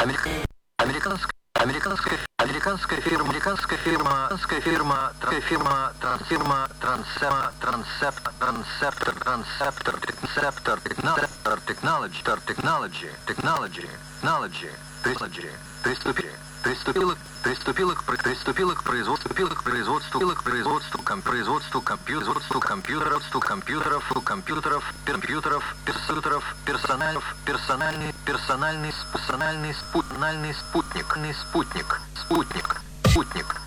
Американская фирма приступила к производству компьютеров, персональный спутник.